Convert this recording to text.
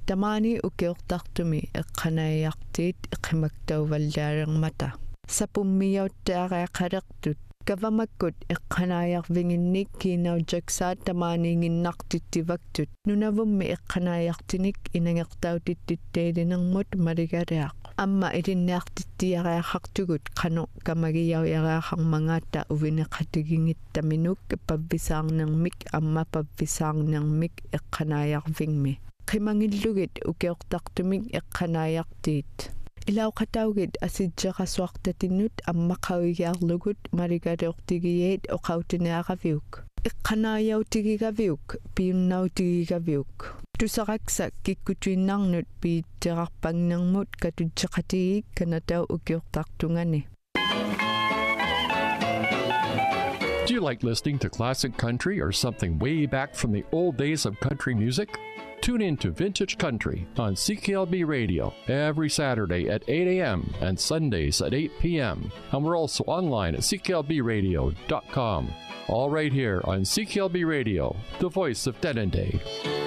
Tamani ukiortartumi eqqanayartiit eqimaktauvallaarermata. Sapummiauttaariaqalertut kavamakkut eqqanayarvinginnik kiinaujaksaat tamaaniinginnartittivaktut nunavummi eqqanayartinik inangertautittitteilinermut maligariaq. Amma ilinniartittiariaqartugut qanu kamagiyauyariaqarmangaatta uvineqatigingittaminuk pavvisaarnermik amma pavvisaarnermik eqqanayarvingmi. Qimangillugit ukiortartumik eqqanayartiit. Ilauqataugit asitjeqasuartatinnut ammaqawigiarlugut maligaliortigiit oqautiniaqaviuk. Eqqanaayautigigaviuk piunnautigigaviuk. Tusaqaksa kikkutuinnarnut piitterarpangnermut katutjeqatigik kanatau ukiortartungani. Do you like listening to classic country or something way back from the old days of country music? Tune in to Vintage Country on CKLB Radio every Saturday at 8 a.m. and Sundays at 8 p.m. And we're also online at cklbradio.com. All right here on CKLB Radio, the voice of Denendeh.